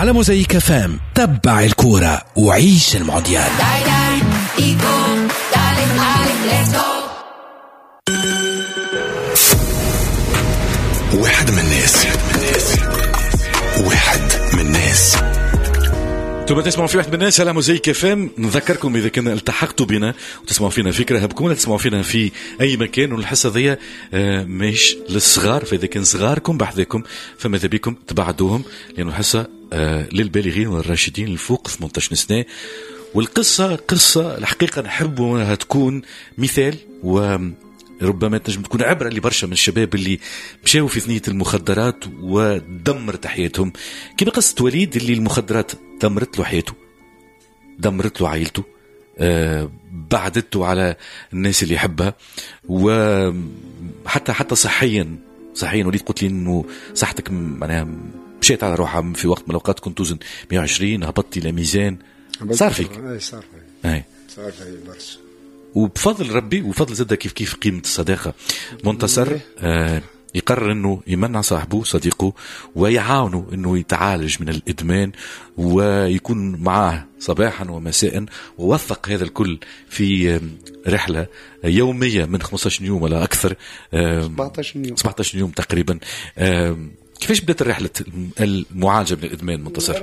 على موزايك فام. تبع الكورة وعيش المونديال. واحد من الناس ثم تسمعوا في واحد من الناس على موزايك فام. نذكركم إذا كنا التحقتوا بنا وتسمعوا فينا فكرة هبكم تسمعوا فينا في أي مكان، والحصة ذي مش للصغار، فإذا كان صغاركم بحذاكم فماذا بكم تبعدوهم، لأنه الحصة للبالغين والراشدين الفوق 18 سنة. والقصة قصة الحقيقة نحبها تكون مثال وربما تنجم تكون عبرة لبرشا من الشباب اللي مشاو في ثنية المخدرات ودمرت حياتهم، كما قصة وليد اللي المخدرات دمرت له حياته، دمرت له عائلته، بعدته على الناس اللي يحبها، وحتى صحيا وليد قلت لي انه صحتك معناها مشيت على روحها في وقت من الاوقات كنت توزن 120 هبطتي الى ميزان. صار فيك؟ صار في برشا، وبفضل ربي وفضل زادة كيف قيمة الصداقة. منتصر يقرر انه يمنع صاحبه صديقه ويعاونه انه يتعالج من الادمان ويكون معاه صباحا ومساء، ووثق هذا الكل في رحلة يومية من 15 يوم ولا اكثر، 17 يوم تقريبا. كيفاش بدأت الرحلة المعالجة من الادمان منتصر؟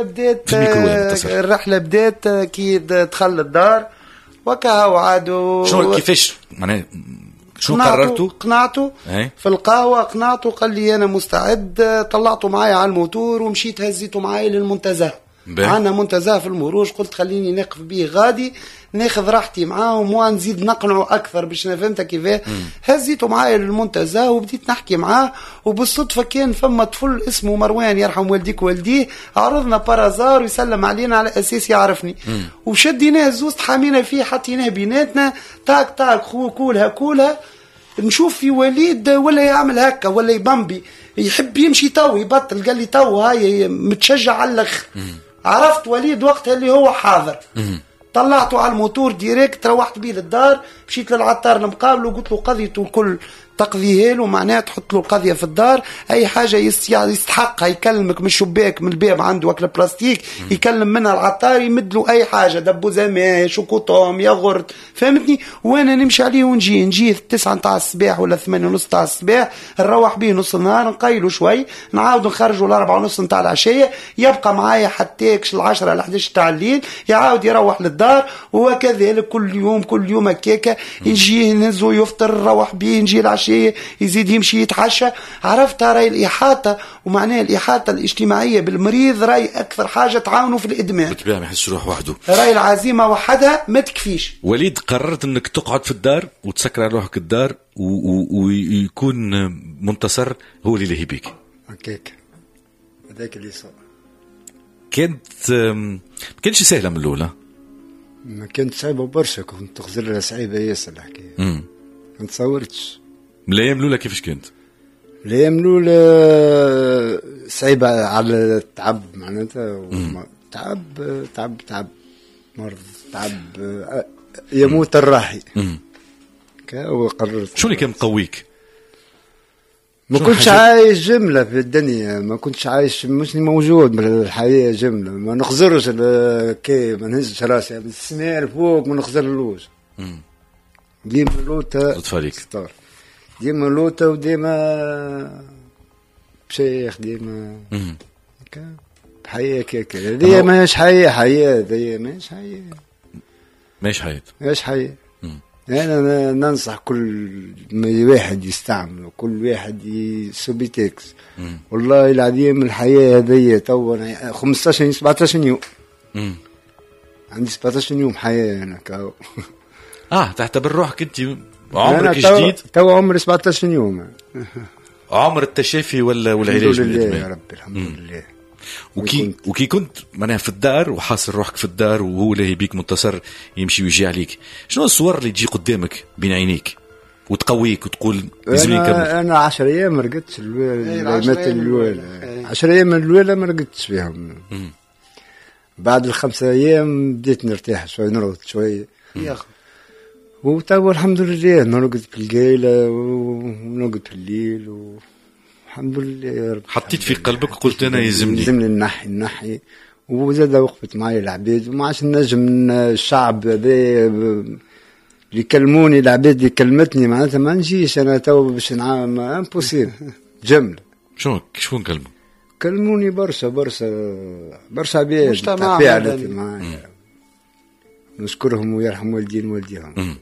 الرحلة بدأت كي دخل الدار وكها وعادوا. شنو كيفاش معناه شنو قررتوا؟ قنعته في القهوة، قنعته قال لي أنا مستعد، طلعته معايا على الموتور ومشيت هزيته معايا للمنتزه. عنا منتزه في المروج، قلت خليني نقف بيه غادي ناخذ راحتي معاهم ونزيد نقنعه أكثر باش نفهمت كيفاه. هزيته معايا للمنتزه وبديت نحكي معاه، وبالصدفة كان فما طفل اسمه مروان يرحم والديك والديه، عرضنا بارازار ويسلم علينا على أساس يعرفني، وشديناه الزوز حامينا فيه حطيناه بيناتنا تاك خو كولها نشوف في وليد ولا يعمل هكا ولا يبمبي يحب يمشي تو يبطل. قال لي تو هاي متشجع على الاخر. عرفت وليد وقتها اللي هو حاضر، طلعته على الموتور ديريكت، روحت بيه للدار، مشيت للعطار المقابل وقلت له قضيته الكل تقضيه له، معناه تحط له القضية في الدار، أي حاجة يستحقها يكلمك من الشباك من الباب عنده وكل بلاستيك يكلم منها العطار يمد له أي حاجة، دبوزة ماء شوكوطوم ياغورت، فهمتني؟ وأنا نمشي عليه ونجي 9 نتاع الصباح ولا 8 ونص نتاع الصباح، نروح بيه نص النهار نقيله شوي، نعاود نخرجه 4 ونص نتاع العشية، يبقى معايا حتى 10 ل 11 تاع الليل، يعاود يروح للدار، وكذلك كل يوم هكاكا يجي نهزو يفطر نروح بيه نجي العشية يزيد يمشي يتعشى. عرفت راي الإحاطة، ومعناه الإحاطة الاجتماعية بالمريض راي أكثر حاجة تعاونوا في الإدمان، بالطبيعة ما يحسش روح وحده، راي العزيمة وحدها ما تكفيش. وليد قررت انك تقعد في الدار وتسكر على روحك الدار ويكون منتصر هو اللي بيك هكاك. هذاك اللي صار ما كانش سهلة من الأولى، ما كانت صعبة برشا، كنت تخزر لها صعيبة ياسر الحكاية. ما تصورتش من الأيام الأولى كيفاش كانت؟ الأيام الأولى صعيبة على التعب معناتها، تعب مرض، تعب يموت الراحي. وقررت شو اللي كان مقويك؟ ما كنتش عايش جملة في الدنيا، ما كنتش عايش مش موجود بالحياة جملة، ما نخزرش كي ما نهزش راسي من السماء لفوق، ما نخزرلوش. ديما لوتا ستار، ديما لوتا وديما بشيخ ديما بحياة كيكا. هذه ماهيش حياة، هذه ماهيش حياة. أنا ننصح كل واحد يستعمل، كل واحد سوبيتكس. والله العظيم الحياة هذه تو 17 يوم عندي 17 يوم حياة أنا كاو. تعتبر روحك أنت عمرك جديد؟ تو عمري 17 يوم. عمر التشافي والعلاج من الإدمان يا رب الحمد لله. وكي كنت معناها في الدار وحاصل روحك في الدار وهو لاهي بيك منتصر يمشي ويجي عليك، شنو الصور اللي تجي قدامك بين عينيك وتقويك وتقول لازمني نكمل؟ انا 10 ايام ما رقدتش. 10 ايام الأولى ما رقدتش فيهم. بعد ال5 ايام بديت نرتاح شوي، نرقد شوي وتوا الحمد لله نرقد في الليلة ونرقد في الليل الحمد لله. حطيت في قلبك قلت أنا يلزمني نحي وزاد وقفت معي العبيد وما عادش نجم الشعب اللي يكلموني العبيد اللي كلمتني معناتها ما نجيش أنا تو باش نعمل امبوسيبل جملة. شو كلموني برشا عبيد تفاعلت معايا نشكرهم ويرحم والديهم.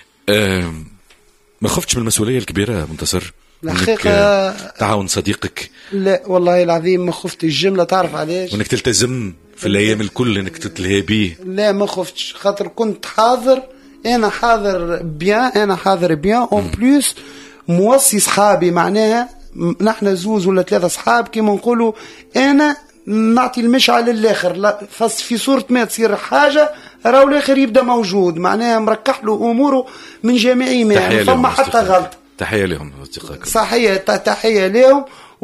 ما خفتش من المسؤولية الكبيرة منتصر؟ الحقيقة تعاون صديقك؟ لا والله العظيم ما خفت الجملة. تعرف علاش؟ وانك تلتزم في الأيام الكل انك تتلهي بيه. لا ما خفتش خاطر كنت حاضر. أنا حاضر بيان اون بلوس موصي صحابي معناها نحن زوز ولا 3 صحاب كيما نقولوا أنا نعطي المشعل للآخر لا فص في صورة ما تصير حاجة راهو الآخر يبدأ موجود معناها مركح له أموره من جميع ما فما حتى غلط. تحية لهم أصدقائك. صحيح تحية لهم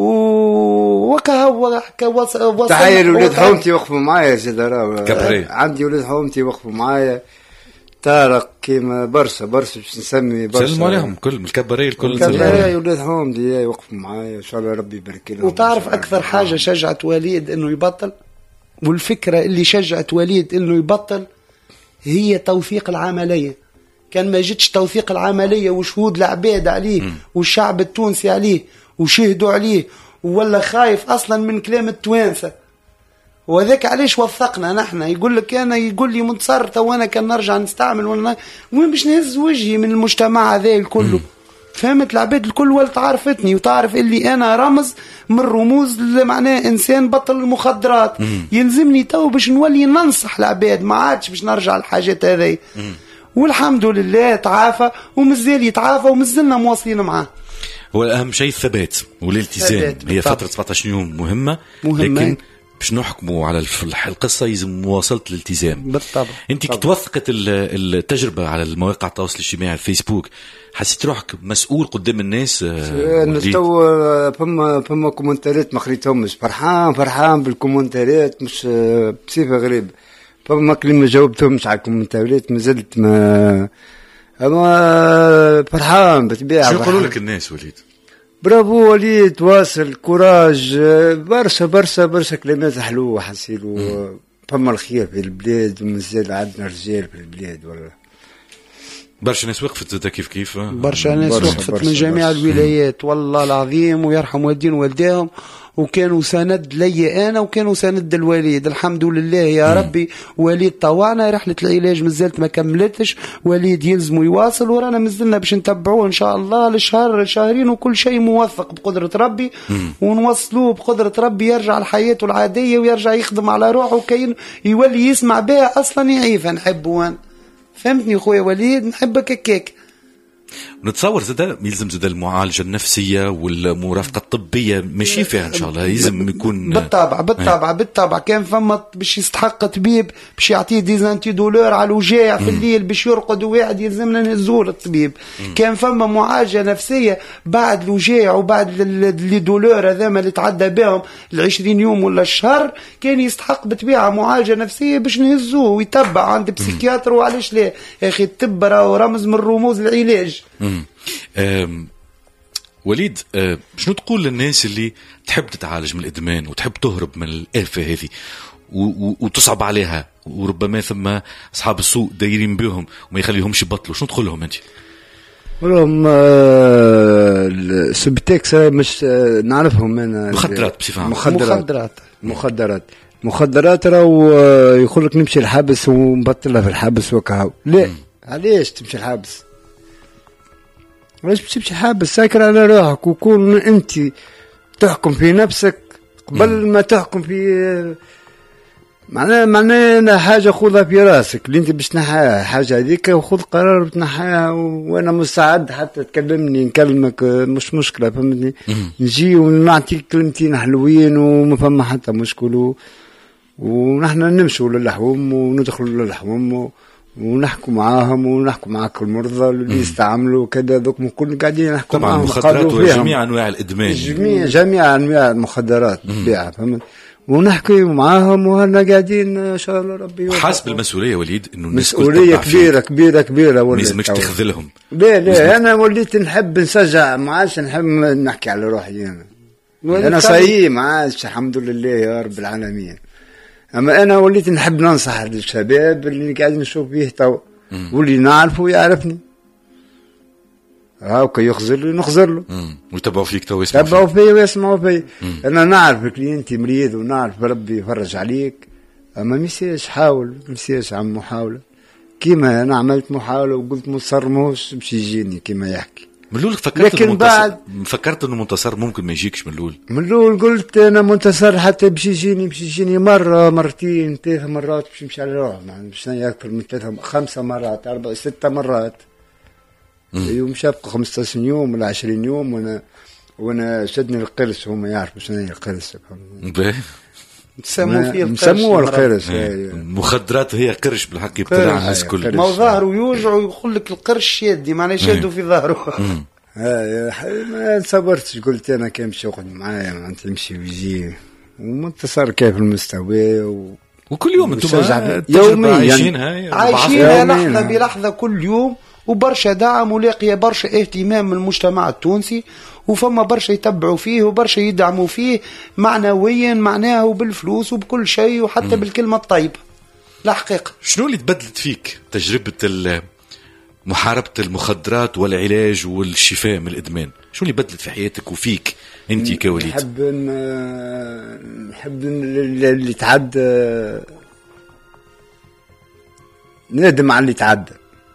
وكهو تحية لولاد حومتي وقفوا معايا زيد عندي ولاد حومتي وقفوا معايا طارق كيما برشا باش نسمي برشا سلموا عليهم كل الكباريه ولاد حومتي يوقفوا معايا ان شاء الله ربي يبارك لهم. وتعرف اكثر حاجه شجعت وليد انه يبطل والفكره اللي شجعت وليد انه يبطل هي توثيق العمليه. كان ما جتش توثيق العمليه وشهود العباد عليه والشعب التونسي عليه وشهدوا عليه ولا خايف اصلا من كلام التوانسه وذاك علاش وثقنا نحن. يقول لك انا يقول لي منتصر تو انا كان نرجع نستعمل ولا وين باش نهز وجهي من المجتمع هذا الكل. فهمت العباد الكل ولت عرفتني وتعرف اللي انا رمز من رموز معناه انسان بطل المخدرات. يلزمني تو باش نولي ننصح العباد ما عادش باش نرجع الحاجات هذه. والحمد لله تعافى ومازال يتعافى ومازلنا مواصلين معاه. هو اهم شيء الثبات والالتزام. هي فتره 17 يوم مهمه لكن باش نحكموا على القصة يلزم مواصلة الالتزام. بالطبع. انت كي توثقت التجربة على المواقع التواصل الاجتماعي الفيسبوك حسيت روحك مسؤول قدام الناس؟ تو فما كومنتارات ما خريتهمش فرحان بالكومنتارات مش بصفة غريبة. فما كلمة جاوبتهمش على الكومنتارات مازلت ما اما فرحان بتبيع. شو يقولوا لك الناس وليد؟ برافو وليد تواصل كوراج برشا كلمات حلوة حسيلو. فما الخير في البلاد ومازال عندنا رجال في البلاد والله. برشا ناس وقفت كيف برشا ناس وقفت من جميع الولايات والله العظيم ويرحم والدين والديهم وكانوا سند لي أنا وكانوا سند الوليد. الحمد لله يا ربي. وليد طوعنا رحلة العلاج مازالت ما كملتش. وليد يلزم يواصل ورانا مازلنا باش نتبعوه إن شاء الله لشهرين وكل شيء موثق بقدرة ربي ونوصلوه بقدرة ربي يرجع لحياته العادية ويرجع يخدم على روحه كي يولي يسمع بها أصلا يعيف. نحبه وان فهمتني خويا وليد نحبك هكاك. نتصور زاد يلزم زاد المعالجة النفسية والمرافقة الطبية ماشي فيها إن شاء الله يلزم يكون بالطبع كان فما باش يستحق طبيب باش يعطيه ديزانتي دولور على الوجاع في الليل باش يرقد وواحد يلزمنا نزور الطبيب. كان فما معالجة نفسية بعد الوجاع وبعد اللي دولور هذا ما اللي تعدى بهم 20 يوم ولا الشهر كان يستحق بطبيعة معالجة نفسية باش نهزوه ويتبع عند بسيكياتر. وعلاش لا يا أخي الطب راهو رمز من رموز العلاج. وليد شنو تقول للناس اللي تحب تتعالج من الإدمان وتحب تهرب من الآفة هذه وتصعب عليها وربما ثم أصحاب السوء دايرين بهم وما يخليهمش يبطلوا؟ شنو تقول لهم أنت؟ لهم سبتكس مش نعرفهم أنا مخدرات بصفة عامة. مخدرات راهو يقول لك نمشي الحبس ونبطلها في الحبس وكهو. لا علاش تمشي الحبس؟ علاش تمشي الحبس؟ ساكر على روحك وكون انت تحكم في نفسك قبل ما تحكم في معناه حاجه خذها في راسك اللي انت باش تنحيها حاجه هذيك وخذ قرار بتنحيها. وانا مستعد حتى تكلمني نكلمك مش مشكله فهمتني. نجي ونعطيك كلمتين حلوين وما فما حتى مشكل ونحن نمشوا للحوم وندخلوا للحوم ونحكوا معاهم ونحكوا معاك المرضى اللي يستعملوا كذا ذوك كل قاعدين نحكوا معاهم. المخدرات وجميع انواع الادمان جميع انواع المخدرات بيعها فهمت ونحكي معاهم وهنا قاعدين ان شاء الله ربي حاسس بالمسؤوليه وليد انه الناس مسؤوليه كبيره ولا لازمك تخذلهم. لا انا وليت نحب نسجع ما عادش نحب نحكي على روحي انا انا صحيح ما عادش الحمد لله يا رب العالمين. اما انا وليت نحب ننصح الشباب اللي قاعد نشوف فيه تو، واللي نعرفه يعرفني هاكا يخزر له نخزر له ويتبعوا فيك تو يتبعوا فيه ويسمعوا فيه. انا نعرفك اللي انت مريض ونعرف ربي يفرج عليك، اما ميساش حاول ميساش عم محاوله كيما انا عملت محاوله وقلت منتصر ماهوش باش يجيني كيما يحكي. من الاول فكرت انه منتصر ممكن ما يجيكش. من الاول قلت انا منتصر حتى باش يجيني مره مرتين 3 مرات باش يمشي على روحه، باش اكثر من 3 5 مرات 4 6 مرات. يوم شابق 15 يوم ولا 20 يوم وانا شدني القرص. هما يعرفوا شنو هي القرص. نسموه فيه القرش، نسموه القرش. المخدرات هي قرش بالحق يبتلع الناس كل. ما هو ظهره يوجع ويقول لك القرش يدي معناه يشدوا في ظهره. ما صبرتش قلت انا كان باش يقعد معايا ما تمشي ويجي ومنتصر كيف المستوى وكل يوم انتم يوميا عايشينها لحظه بلحظه كل يوم، وبرشا دعم ولاقيه برشا اهتمام من المجتمع التونسي، وفما برشا يتبعوا فيه وبرشا يدعموا فيه معنويا معناه وبالفلوس وبكل شيء وحتى بالكلمة الطيبة. لا حقيقة شنو اللي تبدلت فيك تجربة محاربة المخدرات والعلاج والشفاء من الإدمان؟ شنو اللي بدلت في حياتك وفيك أنت كوليد؟ نحب اللي تعدى نادم على اللي تعدى.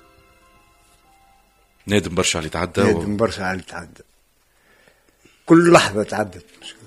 نادم برشا على اللي تعدى. نادم برشا على اللي تعدى. كل لحظة تعدت.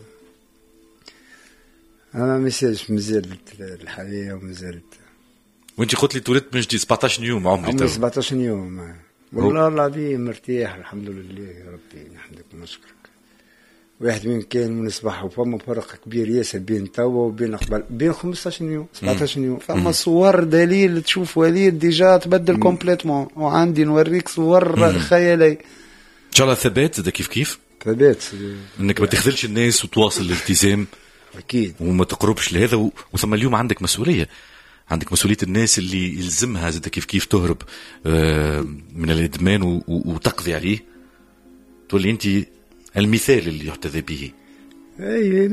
أنا مازالت الحياة ومازالت. وأنت قلت لي تولدت من جديد 17 يوم عمري. 17 يوم والله العظيم مرتاح الحمد لله يا ربي نحمدك ونشكرك. واحد من كان من الصباح وفما فرق كبير ياسر بين توا وبين قبل بين 15 يوم 17 يوم. فما صور دليل تشوف وليد ديجا تبدل كومبليتمون، وعندي نوريك صور خيالي. إن شاء الله ثبات زاد كيف ثبات انك ما تخذلش الناس وتواصل الالتزام اكيد وما تقربش لهذا وثم اليوم عندك مسؤوليه الناس اللي يلزمها زاد كيف تهرب من الادمان وتقضي عليه. تولي انت المثال اللي يحتذى به. اي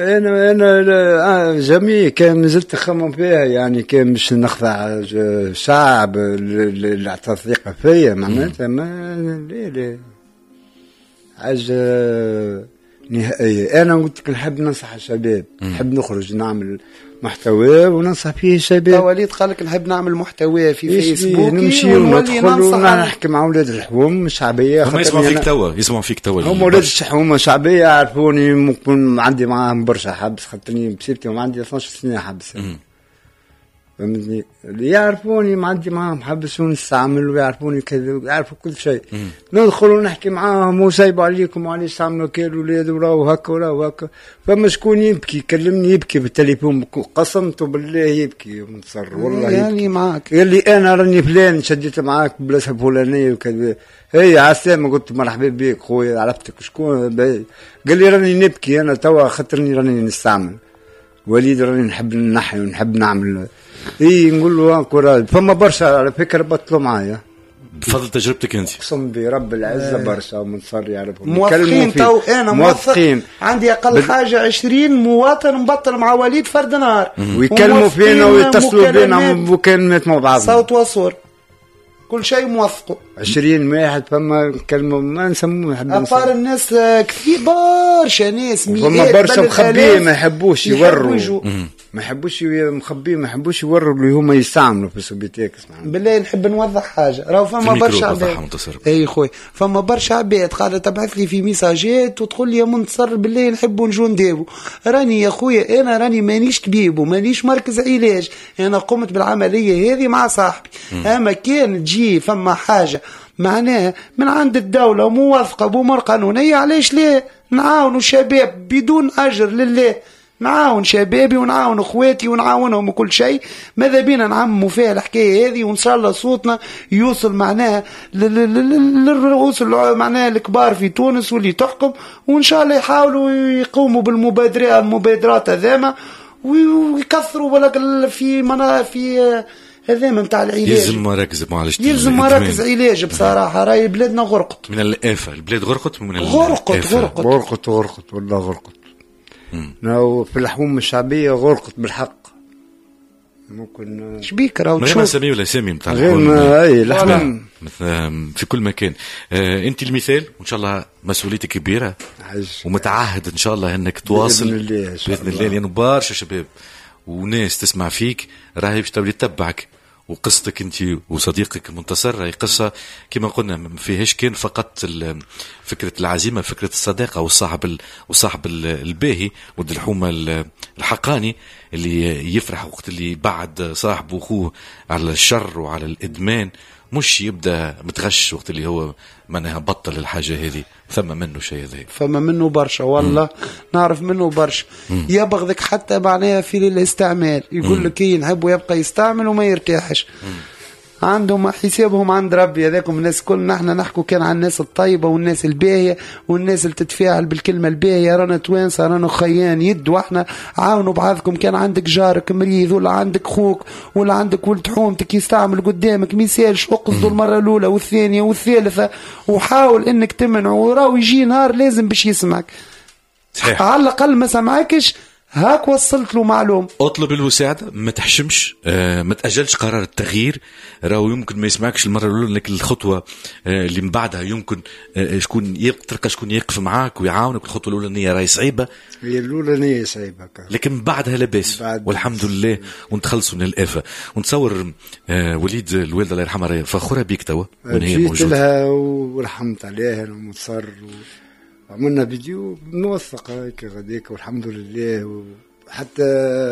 انا جميع كان نزلت نخمم فيها يعني كان باش نخضع شعب اللي اعطى الثقه فيا معناتها ما لا حاجه نهائيه. انا قلت لك نحب ننصح الشباب، نحب نخرج نعمل محتوى وننصح فيه الشباب. وليد قال لك نحب نعمل محتوى في فيسبوك نمشي وندخل ونحكي مع اولاد الحوم الشعبيه. هم يسمعوا فيك توا هم اولاد الحوم الشعبيه يعرفوني ممكن عندي معاهم برشا حبس خاطرني بسيبتي وعندي 12 سنه حبس. فهمتني اللي يعرفوني عندي معاهم حبس ونستعمل ويعرفوني كذا يعرفوا كل شيء. ندخل ونحكي معاهم وسايبوا عليكم وعليش تعملوا كذا الولاد وراو هكا وراو هكا. فما شكون يبكي يكلمني يبكي بالتليفون قسمته بالله يبكي منتصر والله يعني يبكي. معاك قال لي انا راني فلان شديت معاك بلاصه فلانيه وكذا. هي عالسلامة قلت مرحبا بك خويا عرفتك شكون. قال لي راني نبكي انا توا خاطرني راني نستعمل وليد راني نحب نحي ونحب نعمل نقول له كورال. فما برشا على فكره بطلوا معايا بفضل تجربتك انت. اقسم برب العزه برشا ومنصر يعرفهم موثقين. تو انا موثق عندي اقل حاجه 20 مواطن مبطل مع وليد فرد نهار ويكلموا فينا ويتصلوا بينا مكالمات مع بعض صوت وصور كل شيء موثقه. 20 واحد فما كلمه ما نسموه أبار الناس كثير برشا ناس فما برشا مخبيه ما يحبوش يوروا ما يحبوش مخبيه ما يحبوش يوروا اللي هما يستعملوا في سوبيتيك. بالله نحب نوضح حاجه راهو فما برشا عباد. اي خويا فما برشا عباد قاعده تبعث لي في ميساجات وتقول لي يا منتصر بالله نحبوا نجو نديروا. راني يا خويا انا راني مانيش طبيب ومانيش مركز علاج، انا قمت بالعمليه هذه مع صاحبي. اما كان تجي فما حاجه معناها من عند الدوله موثقه بأمور قانونيه علاش لا نعاونوا الشباب بدون اجر لله. نعاون شبابي ونعاون اخواتي ونعاونهم وكل شيء. ماذا بينا نعمموا فيها الحكايه هذه وان شاء الله صوتنا يوصل معناها للرؤوس معناها الكبار في تونس واللي تحكم، وان شاء الله يحاولوا يقوموا بالمبادرات هذاما ويكثروا في هذا من تاع العلاج. يلزم مراكز معالجة، يلزم مراكز علاج بصراحة. راهي بلادنا غرقت من الآفة، البلاد غرقت من غرقت والله غرقت. في اللحوم الشعبية غرقت بالحق. ممكن شبيك راهو تشوف سامي ولا سامي نتاع اي لحم في كل مكان. انت المثال، وان شاء الله مسؤوليتك كبيره ومتعهد ان شاء الله انك تواصل باذن الله لانه برشا شباب وناس تسمع فيك راهي باش تولي تتبعك. وقصتك انت وصديقك منتصر راهي قصه كما قلنا ما فيهاش كان فقط فكره العزيمه، فكره الصداقه والصاحب الباهي ود الحومه الحقاني اللي يفرح وقت اللي بعد صاحبه واخوه على الشر وعلى الادمان، مش يبدا متغش وقت اللي هو معناها بطل الحاجه هذه. ثم منه شيء هذا، فما منه برشا والله. نعرف منه برشا. يبغضك حتى معناها في الاستعمال، يقول لك كي نحبه يبقى يستعمل وما يرتاحش. عندهم حسابهم عند ربي. هذاكم الناس كل نحن نحكوا كان عن الناس الطيبة والناس الباهية والناس اللي تتفاعل بالكلمة الباهية. رانا توانسة، رانا خيان يد، واحنا عاونوا بعضكم. كان عندك جارك مريض ولا عندك خوك ولا عندك ولد حومتك يستعمل قدامك، ميسالش اقصدوا المرة الأولى والثانية والثالثة وحاول انك تمنعه، وراو يجي نهار لازم باش يسمعك. صحيح. على الأقل ما سمعكش هاك وصلت له معلوم. اطلب المساعدة، ما تحشمش، ما تأجلش قرار التغيير. راهو يمكن ما يسمعكش المرة الأولى، لكن الخطوة اللي من بعدها يمكن تلقى شكون يقف معاك ويعاونك. الخطوة الأولانية راهي صعيبة، هي الأولانية صعيبة لكن بعدها لاباس والحمد لله ونتخلصوا من الآفة. ونتصور وليد الوالدة الله يرحمها راهي فخورة بيك توا وين هي موجودة. جيت لها ورحمت عليها ومتصر عملنا فيديو موثق هيك غاديك والحمد لله. وحتى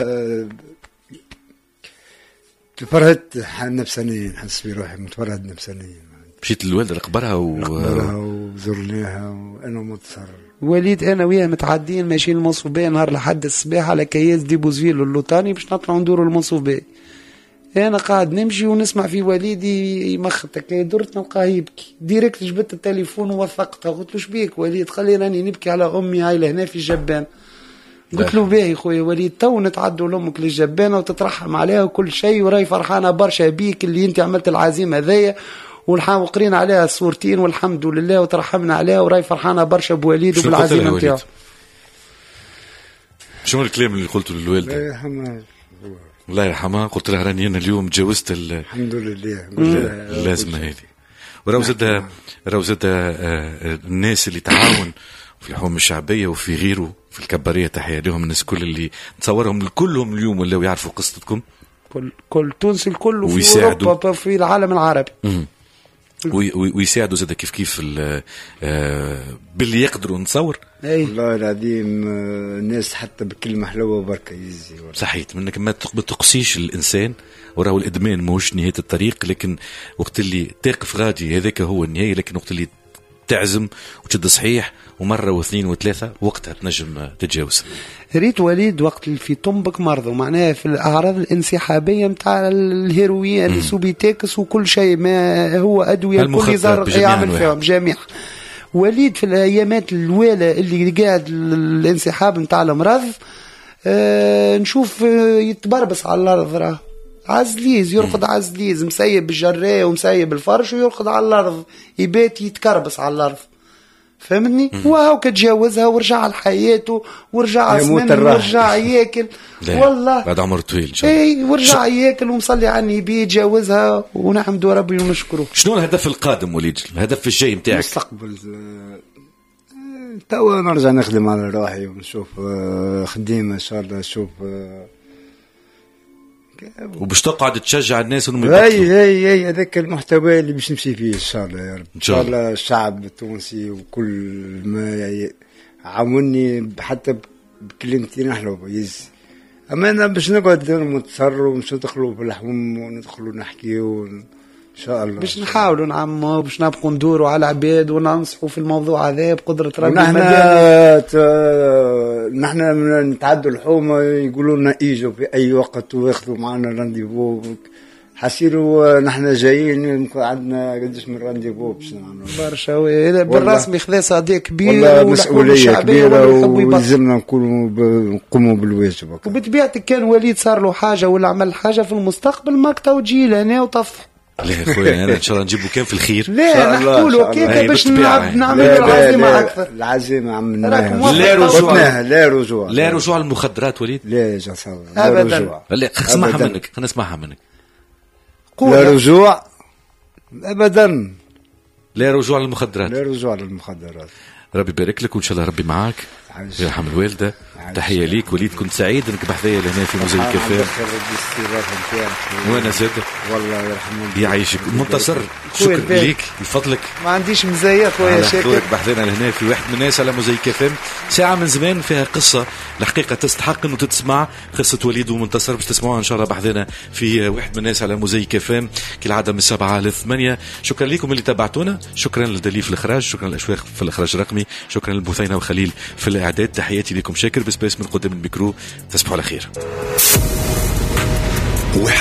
تفرهدت نفسانيا، نحس في روحي متفرهد نفسانيا. مشيت للوالدة لقبرها وزرناها وانا متصر. وليد انا وياه متعدين ماشيين المنصوبية نهار لحد الصباح على كياس دي بوزفيل اللوطاني باش نطلعوا ندوروا المنصوبية. انا قاعد نمشي ونسمع في وليدي يمختك، درت نلقاه يبكي ديريكت. جبت التليفون ووثقته، قلت له شبيك وليد؟ قال لي راني نبكي على امي هاي لهنا في الجبان. قلت له باهي خويا وليد، تو نتعدوا لامك للجبانه وتترحم عليها وكل شيء، وراي فرحانه برشا بيك اللي انت عملت العزيمه هذيا وقرينا عليها الصورتين والحمد لله وترحمنا عليها، وراي فرحانه برشا بوليد وبالعزيمه نتاعو. شنو الكلام اللي قلته للوالده؟ الله يرحمها. قلت لها راني انا اليوم تجاوزت الحمد لله اللازمه هذه. وراو زاد الناس اللي تعاون في الحوم الشعبيه وفي غيره في الكباريه، تحيه لهم الناس كل اللي نتصورهم كلهم اليوم ولاو يعرفوا قصتكم. كل تونس الكل في اوروبا في العالم العربي. ويساعدوا زاد كيف باللي يقدروا. نتصور والله العظيم الناس حتى بكلمة حلوة بركة يزي. صحيت منك ما تقصيش الإنسان، وراو الإدمان موش نهاية الطريق، لكن وقت اللي تقف غادي هذاك هو النهاية. لكن وقت اللي تعزم وتشد صحيح ومرة واثنين وثلاثة وقتها تنجم تتجاوز. ريت وليد وقت اللي في طنبك مرضى معناها في الأعراض الانسحابية متاع الهيروين السوبيتاكس وكل شيء ما هو أدوية الكل يعمل فيهم جميع. وليد في الأيامات الأولى اللي قاعد الانسحاب متاع المرض نشوف يتبربص على الأرض، راه عزليز يرقد عزليز مسيب بالجراية ومسيب الفرش ويرقد على الأرض، يبات يتكربص على الأرض. فهمتني؟ وهو كتجاوزها ورجع لحياته ورجع سمن ورجع ياكل. والله بعد عمر طويل ان شاء الله. اي ورجع ياكل ومصلي على النبي يتجاوزها ونحمدوا ربي ونشكره. شنو الهدف القادم وليد؟ الهدف الجاي نتاعك؟ مستقبل توا نرجع نخدم على روحي ونشوف خديمه ان شاء الله. نشوف وباش تقعد تشجع الناس انهم يبطلوا. اي هذاك المحتوى اللي باش نمشي فيه ان شاء الله يا رب. ان شاء الله الشعب التونسي وكل ما عاوني حتى بكلمتي نحلو يز. اما انا باش نقعد متصر ومش ندخلوا في اللحوم وندخلوا نحكيوا ان شاء الله. باش نحاولوا نعموا باش نبقوا ندوروا على العباد وننصحوا في الموضوع هذا بقدرة ربي. نحن نتعدوا الحومة يقولوا لنا ايجوا في اي وقت وياخذوا معنا رانديفو حسيروا نحن جايين عندنا قديش من رانديفو باش نعملوا برشا بالرسمي خذا صديق كبير والله مسؤولية كبيرة ولازمنا نقوموا بالواجب. وبطبيعتك كان وليد صار له حاجة ولا عمل حاجة في المستقبل ماك وتجي لهنا وطفح. لا يا خويا انا ان شاء الله نجيبو كان في الخير. لا نحكوا له كيف باش نعمل العزيمة اكثر. العزيمة عملناها لا رجوع للمخدرات وليد. لا يا جسام ابدا. لا اسمعها منك خلينا نسمعها منك. لا رجوع ابدا. لا رجوع للمخدرات. لا رجوع للمخدرات. ربي يبارك لك وان شاء الله ربي معاك. يرحم الوالده. تحيه ليك وليد كنت سعيد انك بحذايا لهنا في موزايك كافيه. وانا زاد والله يرحمه يعيشك. منتصر شكرا ليك بفضلك. ما عنديش مزايا خويا شاكر بحذانا لهنا في واحد من الناس على موزايك كافيه. ساعه من زمان فيها قصه الحقيقه تستحق انه تتسمع قصه وليد ومنتصر باش تسمعوها ان شاء الله بحذانا في واحد من الناس على موزايك كافيه كالعاده من 7 ل 8. شكرا لكم اللي تابعتونا. شكرا لدليل في الاخراج. شكرا للاشواق في الاخراج الرقمي. شكرا للبثينه وخليل في الاعداد. تحياتي لكم شاكر بسبيس من قدام الميكرو. تصبحوا على خير.